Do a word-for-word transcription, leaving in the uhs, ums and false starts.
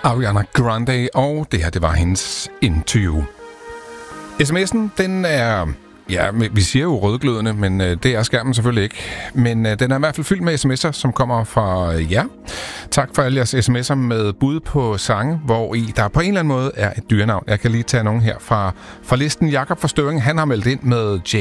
Ariana Grande, og det her, det var hendes Into You. sms'en, den er, ja, vi siger jo rødglødende, men det er skærmen selvfølgelig ikke. Men den er i hvert fald fyldt med sms'er, som kommer fra jer. Tak for alle jeres sms'er med bud på sange, hvor i der på en eller anden måde er et dyrenavn. Jeg kan lige tage nogen her fra, fra listen. Jakob fra Støvring, han har meldt ind med